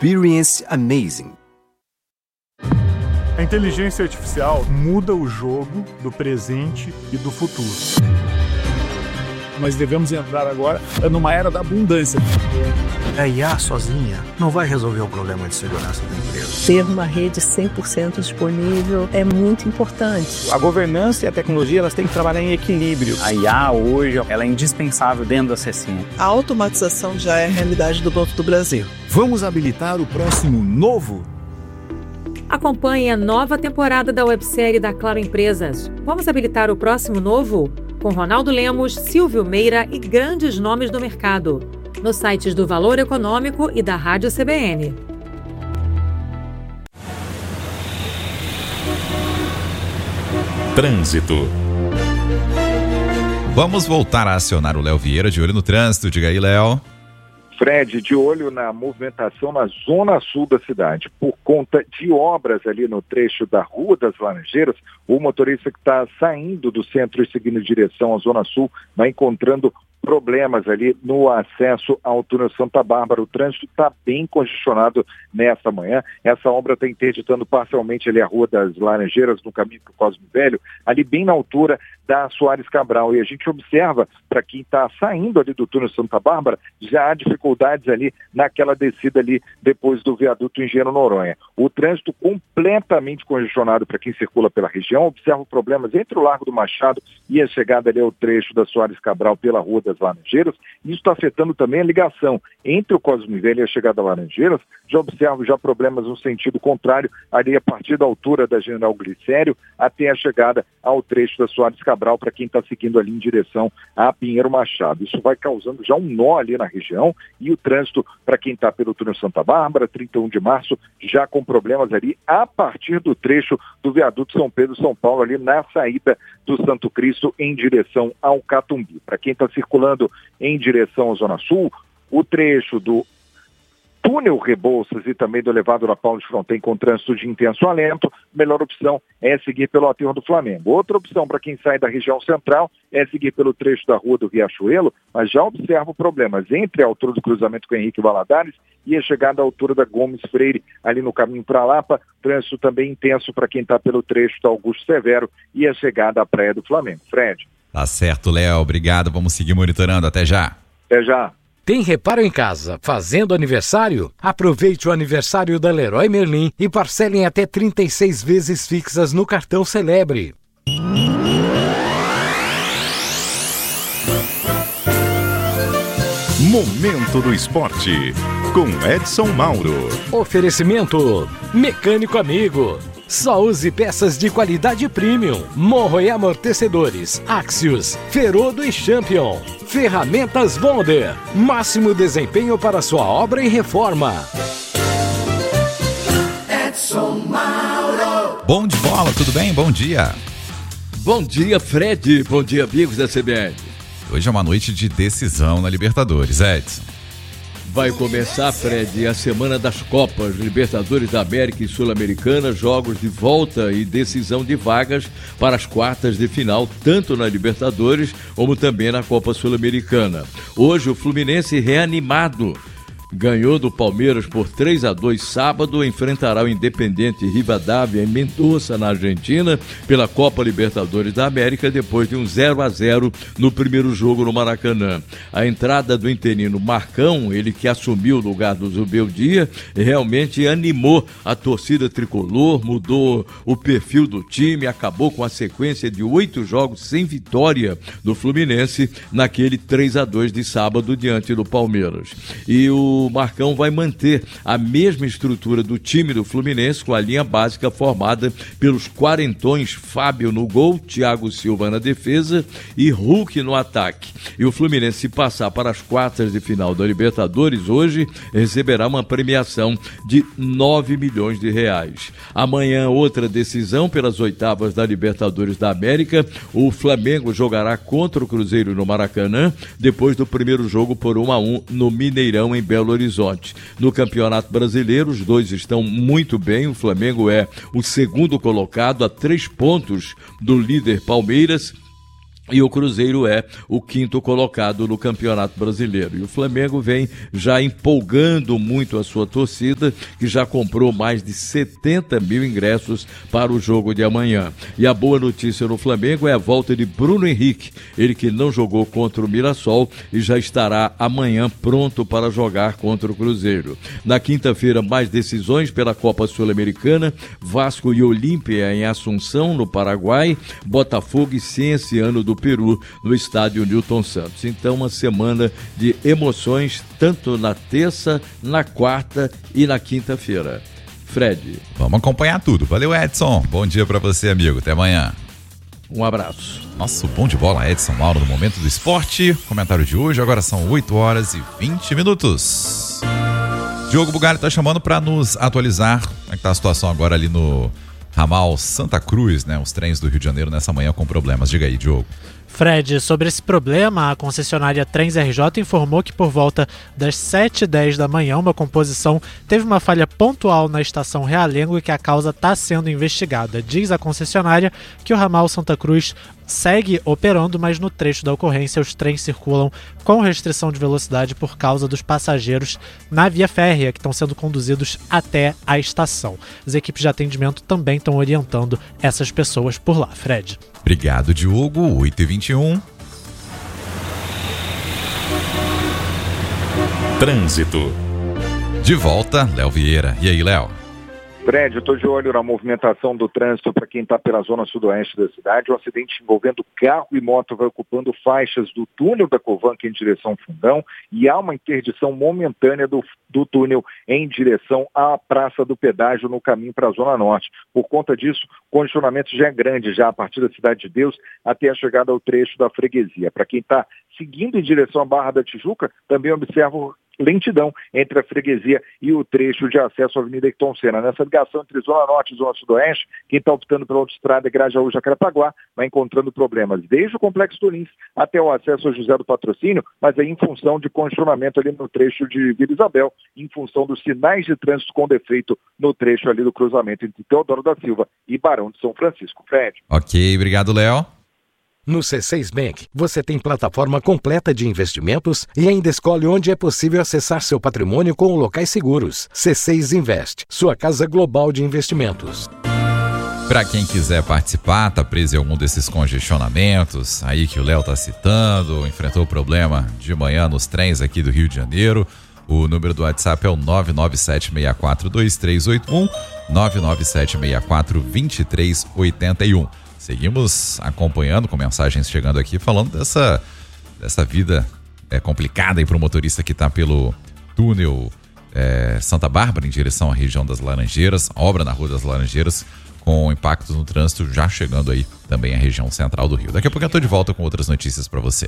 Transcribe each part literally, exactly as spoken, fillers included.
Experience amazing. A inteligência artificial muda o jogo do presente e do futuro. Nós devemos entrar agora numa era da abundância. A I A sozinha não vai resolver o problema de segurança da empresa. Ter uma rede cem por cento disponível é muito importante. A governança e a tecnologia, elas têm que trabalhar em equilíbrio. A I A hoje, ela é indispensável dentro da C C M. A automatização já é a realidade do Banco do Brasil. Vamos habilitar o próximo novo? Acompanhe a nova temporada da websérie da Claro Empresas. Vamos habilitar o próximo novo? Com Ronaldo Lemos, Silvio Meira e grandes nomes do mercado. Nos sites do Valor Econômico e da Rádio C B N. Trânsito. Vamos voltar a acionar o Léo Vieira, de olho no trânsito. Diga aí, Léo. Fred, de olho na movimentação na zona sul da cidade. Por conta de obras ali no trecho da Rua das Laranjeiras, o motorista que está saindo do centro e seguindo em direção à zona sul vai encontrando problemas ali no acesso ao túnel Santa Bárbara. O trânsito está bem congestionado nesta manhã. Essa obra está interditando parcialmente ali a Rua das Laranjeiras, no caminho para o Cosme Velho, ali bem na altura da Soares Cabral. E a gente observa, para quem está saindo ali do túnel Santa Bárbara, já há dificuldades ali naquela descida ali depois do viaduto Engenheiro Noronha. O trânsito completamente congestionado para quem circula pela região. Observa problemas entre o Largo do Machado e a chegada ali ao trecho da Soares Cabral pela Rua das Laranjeiras. Isso está afetando também a ligação entre o Cosme Velho e a chegada a Laranjeiras. Já observo já problemas no sentido contrário, ali a partir da altura da General Glicério até a chegada ao trecho da Soares Cabral, para quem está seguindo ali em direção a Pinheiro Machado. Isso vai causando já um nó ali na região, e o trânsito para quem está pelo túnel Santa Bárbara, trinta e um de março, já com problemas ali a partir do trecho do viaduto São Pedro, São Paulo, ali na saída do Santo Cristo em direção ao Catumbi. Para quem está circulando em direção à Zona Sul, o trecho do túnel Rebouças e também do elevado da Paulo de Fronten com trânsito de intenso alento, melhor opção é seguir pelo aterro do Flamengo. Outra opção para quem sai da região central é seguir pelo trecho da Rua do Riachuelo, mas já observo problemas entre a altura do cruzamento com Henrique Valadares e a chegada à altura da Gomes Freire, ali no caminho para Lapa. Trânsito também intenso para quem está pelo trecho da Augusto Severo e a chegada à Praia do Flamengo. Fred. Tá certo, Léo. Obrigado. Vamos seguir monitorando. Até já. Até já. Tem reparo em casa, fazendo aniversário? Aproveite o aniversário da Leroy Merlin e parcelem até trinta e seis vezes fixas no cartão Celebre. Momento do Esporte, com Edson Mauro. Oferecimento Mecânico Amigo. Só use peças de qualidade premium. Morro e amortecedores, Axios, Ferodo e Champion. Ferramentas Bonder. Máximo desempenho para sua obra em reforma. Edson Mauro. Bom de bola, tudo bem? Bom dia. Bom dia, Fred. Bom dia, amigos da C B N. Hoje é uma noite de decisão na Libertadores, Edson. Vai começar, Fred, a semana das Copas, Libertadores da América e Sul-Americana, jogos de volta e decisão de vagas para as quartas de final, tanto na Libertadores como também na Copa Sul-Americana. Hoje o Fluminense reanimado ganhou do Palmeiras por três a dois sábado, enfrentará o Independiente Rivadavia em Mendoza, na Argentina, pela Copa Libertadores da América, depois de um zero a zero no primeiro jogo no Maracanã. A entrada do interino Marcão, ele que assumiu o lugar do Zubeldia, realmente animou a torcida tricolor, mudou o perfil do time, acabou com a sequência de oito jogos sem vitória do Fluminense naquele três a dois de sábado diante do Palmeiras. E o O Marcão vai manter a mesma estrutura do time do Fluminense, com a linha básica formada pelos quarentões Fábio no gol, Thiago Silva na defesa e Hulk no ataque. E o Fluminense, se passar para as quartas de final da Libertadores hoje, receberá uma premiação de nove milhões de reais. Amanhã, outra decisão pelas oitavas da Libertadores da América. O Flamengo jogará contra o Cruzeiro no Maracanã, depois do primeiro jogo por um a um no Mineirão, em Belo Horizonte. No Campeonato Brasileiro, os dois estão muito bem. O Flamengo é o segundo colocado, a três pontos do líder Palmeiras, E o Cruzeiro é o quinto colocado no Campeonato Brasileiro. E o Flamengo vem já empolgando muito a sua torcida, que já comprou mais de setenta mil ingressos para o jogo de amanhã. E a boa notícia no Flamengo é a volta de Bruno Henrique, ele que não jogou contra o Mirassol e já estará amanhã pronto para jogar contra o Cruzeiro. Na quinta-feira, mais decisões pela Copa Sul-Americana, Vasco e Olímpia em Assunção, no Paraguai, Botafogo e Cienciano do Peru, no estádio Newton Santos. Então, uma semana de emoções, tanto na terça, na quarta e na quinta-feira. Fred. Vamos acompanhar tudo. Valeu, Edson. Bom dia para você, amigo. Até amanhã. Um abraço. Nosso bom de bola, Edson Mauro, no Momento do Esporte. Comentário de hoje, agora são oito horas e vinte minutos. Diogo Bugalho está chamando para nos atualizar como é que tá a situação agora ali no ramal Santa Cruz, né? Os trens do Rio de Janeiro nessa manhã com problemas. Diga aí, Diogo. Fred, sobre esse problema, a concessionária Trens R J informou que por volta das sete e dez da manhã, uma composição teve uma falha pontual na estação Realengo e que a causa está sendo investigada. Diz a concessionária que o ramal Santa Cruz segue operando, mas no trecho da ocorrência os trens circulam com restrição de velocidade por causa dos passageiros na via férrea que estão sendo conduzidos até a estação. As equipes de atendimento também estão orientando essas pessoas por lá. Fred. Obrigado, Diogo. oito e vinte e um. Trânsito. De volta, Léo Vieira. E aí, Léo? Fred, eu estou de olho na movimentação do trânsito para quem está pela zona sudoeste da cidade. Um acidente envolvendo carro e moto vai ocupando faixas do túnel da Covanca em direção ao Fundão e há uma interdição momentânea do, do túnel em direção à Praça do Pedágio no caminho para a Zona Norte. Por conta disso, o congestionamento já é grande, já a partir da Cidade de Deus até a chegada ao trecho da Freguesia. Para quem está seguindo em direção à Barra da Tijuca, também observa lentidão entre a Freguesia e o trecho de acesso à Avenida Ayrton Senna. Nessa ligação entre Zona Norte e Zona Sudoeste, quem está optando pela autoestrada Grajaú-Jacarepaguá vai encontrando problemas desde o Complexo do Lins até o acesso a José do Patrocínio, mas aí em função de congestionamento ali no trecho de Vila Isabel, em função dos sinais de trânsito com defeito no trecho ali do cruzamento entre Teodoro da Silva e Barão de São Francisco. Fred. Ok, obrigado, Léo. No C seis Bank, você tem plataforma completa de investimentos e ainda escolhe onde é possível acessar seu patrimônio com locais seguros. C seis Invest, sua casa global de investimentos. Para quem quiser participar, tá preso em algum desses congestionamentos aí que o Léo tá citando, enfrentou problema de manhã nos trens aqui do Rio de Janeiro, o número do WhatsApp é o nove nove sete seis quatro dois três oito um, nove nove sete seis quatro dois três oito um. Seguimos acompanhando com mensagens chegando aqui falando dessa, dessa vida é, complicada aí para o motorista que está pelo túnel é, Santa Bárbara em direção à região das Laranjeiras, obra na Rua das Laranjeiras, com impactos no trânsito já chegando aí também à região central do Rio. Daqui a pouco eu estou de volta com outras notícias para você.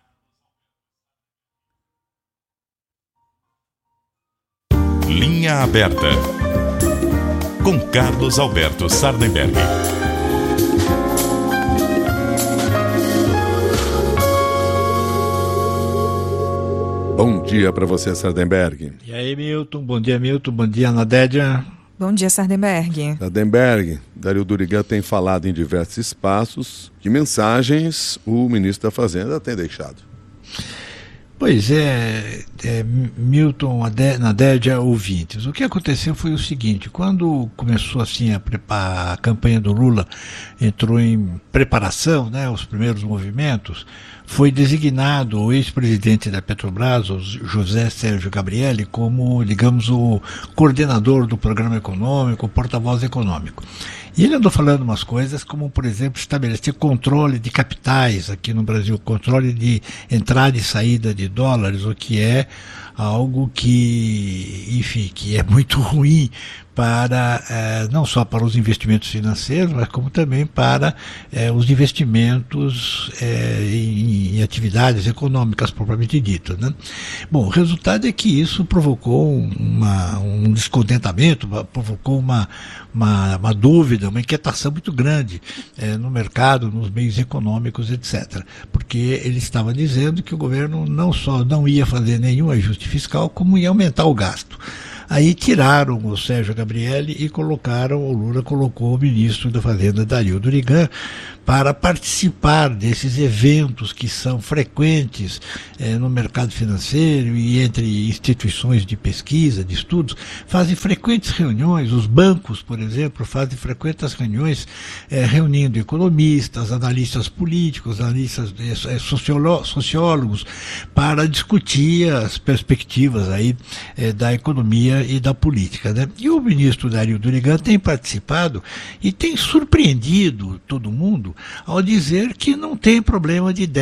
Linha Aberta com Carlos Alberto Sardenberg. Bom dia para você, Sardenberg. E aí, Milton? Bom dia, Milton. Bom dia, Nadédia. Bom dia, Sardenberg. Sardenberg, Dario Durigan tem falado em diversos espaços. Que mensagens o ministro da Fazenda tem deixado? Pois é, é Milton, Nadédia, ouvintes. O que aconteceu foi o seguinte: quando começou assim a, a campanha do Lula, entrou em preparação, né, os primeiros movimentos, foi designado o ex-presidente da Petrobras, o José Sérgio Gabrielli, como, digamos, o coordenador do programa econômico, o porta-voz econômico. E ele andou falando umas coisas como, por exemplo, estabelecer controle de capitais aqui no Brasil, controle de entrada e saída de dólares, o que é algo que, enfim, que é muito ruim para, eh, não só para os investimentos financeiros, mas como também para eh, os investimentos eh, em, em atividades econômicas propriamente ditas, né? Bom, o resultado é que isso provocou uma, um descontentamento, provocou uma, uma, uma dúvida, uma inquietação muito grande eh, no mercado, nos meios econômicos, etcétera. Porque ele estava dizendo que o governo não só não ia fazer nenhum ajuste fiscal, como ia aumentar o gasto. Aí tiraram o Sérgio Gabrielli e colocaram, o Lula colocou o ministro da Fazenda, Dario Durigan, para participar desses eventos que são frequentes eh, no mercado financeiro e entre instituições de pesquisa, de estudos, fazem frequentes reuniões, os bancos, por exemplo, fazem frequentes reuniões eh, reunindo economistas, analistas políticos, analistas eh, sociólogos, para discutir as perspectivas aí eh, da economia e da política, né? E o ministro Dario Durigan tem participado e tem surpreendido todo mundo ao dizer que não tem problema de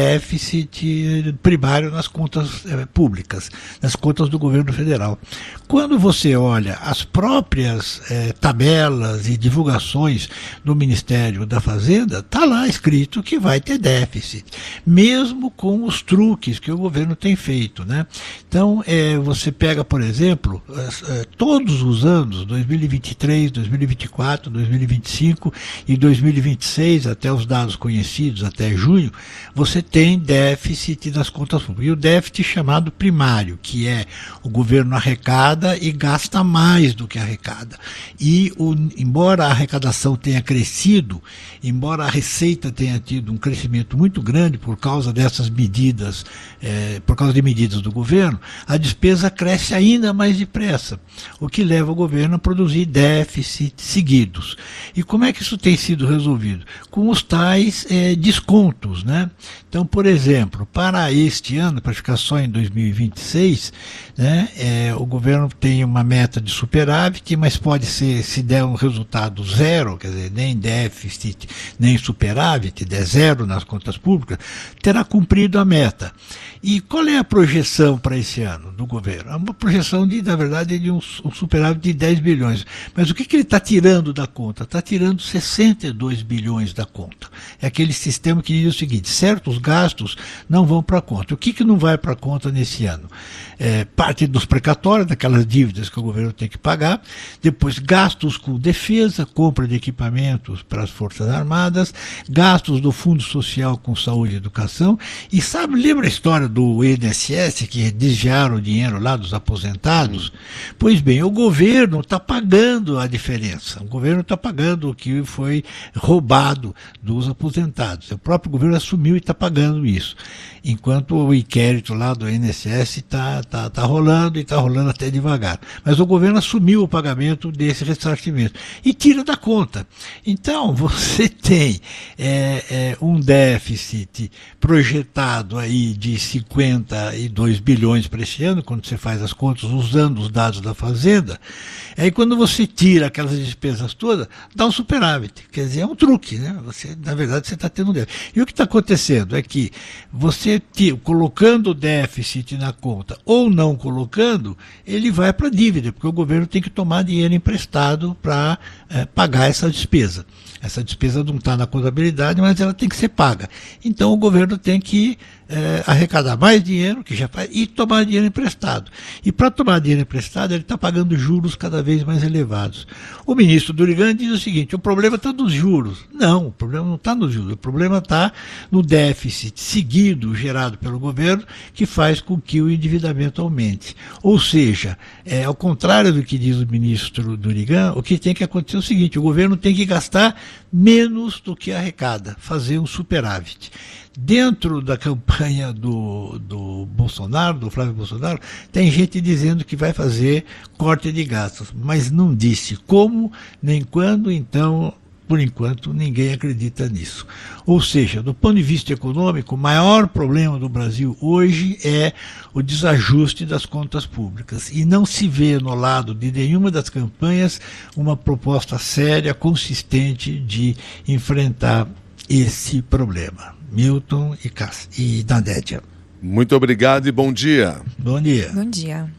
déficit primário nas contas eh, públicas, nas contas do governo federal. Quando você olha as próprias eh, tabelas e divulgações do Ministério da Fazenda, está lá escrito que vai ter déficit, mesmo com os truques que o governo tem feito, né? Então, eh, você pega, por exemplo, eh, todos os anos, dois mil e vinte e três, dois mil e vinte e quatro, dois mil e vinte e cinco e dois mil e vinte e seis, até os dados conhecidos, até junho, você tem déficit nas contas públicas. E o déficit chamado primário, que é o governo arrecada e gasta mais do que arrecada. E, o, embora a arrecadação tenha crescido, embora a receita tenha tido um crescimento muito grande por causa dessas medidas, eh, por causa de medidas do governo, a despesa cresce ainda mais depressa, o que leva o governo a produzir déficits seguidos. E como é que isso tem sido resolvido? Com os tais eh, descontos, né? Então, por exemplo, para este ano, para ficar só em dois mil e vinte e seis, né, eh, o governo tem uma meta de superávit, mas pode ser, se der um resultado zero, quer dizer, nem déficit, nem superávit, der zero nas contas públicas, terá cumprido a meta. E qual é a projeção para esse ano do governo? É uma projeção, de, na verdade, de um, um superávit de dez bilhões. Mas o que, que ele está tirando da conta? Está tirando sessenta e dois bilhões da conta. É aquele sistema que diz o seguinte: certos gastos não vão para a conta. O que, que não vai para a conta nesse ano? É, parte dos precatórios, daquelas dívidas que o governo tem que pagar, depois gastos com defesa, compra de equipamentos para as Forças Armadas, gastos do Fundo Social com saúde e educação, e sabe, lembra a história do I N S S, que desviaram o dinheiro lá dos aposentados? Pois bem, o governo está pagando a diferença, o governo está pagando o que foi roubado dos aposentados, o próprio governo assumiu e está pagando isso, enquanto o inquérito lá do I N S S está tá, tá rolando e está rolando até devagar. Mas o governo assumiu o pagamento desse ressarcimento e tira da conta. Então, você tem é, é, um déficit projetado aí de cinquenta e dois bilhões para esse ano, quando você faz as contas usando os dados da Fazenda. Aí, quando você tira aquelas despesas todas, dá um superávit. Quer dizer, é um truque, né? Você, na verdade, você está tendo um déficit. E o que está acontecendo é que você, colocando o déficit na conta ou não colocando, ele vai para a dívida, porque o governo tem que tomar dinheiro emprestado para é, pagar essa despesa. Essa despesa não está na contabilidade, mas ela tem que ser paga. Então o governo tem que é, arrecadar mais dinheiro, que já faz, e tomar dinheiro emprestado. E para tomar dinheiro emprestado, ele está pagando juros cada vez mais elevados. O ministro Durigan diz o seguinte: o problema está nos juros. Não, o problema não está nos juros, o problema está no déficit seguido gerado pelo governo, que faz com que o endividamento aumente. Ou seja, é, ao contrário do que diz o ministro Durigan, o que tem que acontecer é o seguinte: o governo tem que gastar menos do que arrecada, fazer um superávit. Dentro da campanha do, do Bolsonaro, do Flávio Bolsonaro, tem gente dizendo que vai fazer corte de gastos, mas não disse como nem quando, então, por enquanto, ninguém acredita nisso. Ou seja, do ponto de vista econômico, o maior problema do Brasil hoje é o desajuste das contas públicas. E não se vê no lado de nenhuma das campanhas uma proposta séria, consistente de enfrentar esse problema. Milton e, Cass, e Nadédia. Muito obrigado e bom dia. Bom dia. Bom dia.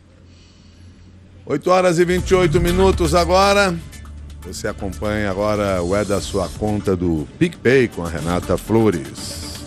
oito horas e vinte e oito minutos agora. Você acompanha agora o É da Sua Conta do PicPay com a Renata Flores.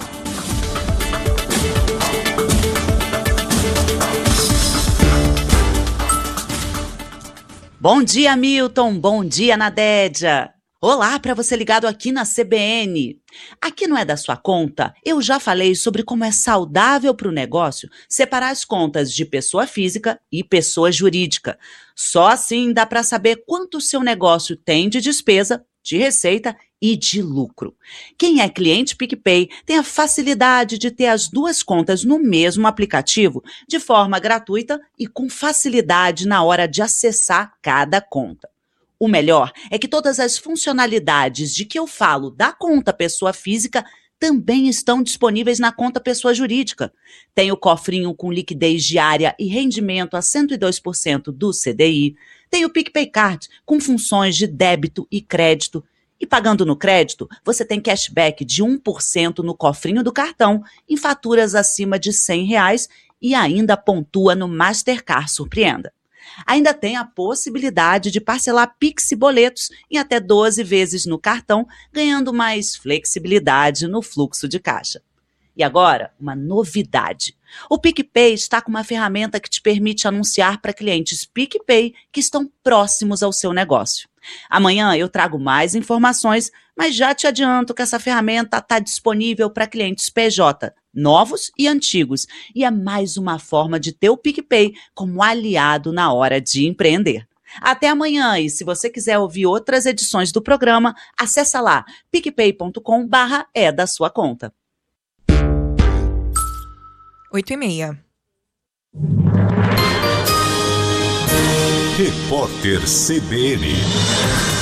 Bom dia, Milton. Bom dia, Nadédia. Olá para você ligado aqui na C B N. Aqui no É da Sua Conta, eu já falei sobre como é saudável para o negócio separar as contas de pessoa física e pessoa jurídica. Só assim dá para saber quanto o seu negócio tem de despesa, de receita e de lucro. Quem é cliente PicPay tem a facilidade de ter as duas contas no mesmo aplicativo, de forma gratuita e com facilidade na hora de acessar cada conta. O melhor é que todas as funcionalidades de que eu falo da conta pessoa física também estão disponíveis na conta pessoa jurídica. Tem o cofrinho com liquidez diária e rendimento a cento e dois por cento do C D I. Tem o PicPay Card com funções de débito e crédito. E pagando no crédito, você tem cashback de um por cento no cofrinho do cartão em faturas acima de cem reais e ainda pontua no Mastercard Surpreenda. Ainda tem a possibilidade de parcelar Pix e boletos em até doze vezes no cartão, ganhando mais flexibilidade no fluxo de caixa. E agora, uma novidade. O PicPay está com uma ferramenta que te permite anunciar para clientes PicPay que estão próximos ao seu negócio. Amanhã eu trago mais informações, mas já te adianto que essa ferramenta está disponível para clientes P J, novos e antigos, e é mais uma forma de ter o PicPay como aliado na hora de empreender. Até amanhã, e se você quiser ouvir outras edições do programa, acessa lá picpay ponto com barra é da sua conta. Oito e meia. Repórter C B N.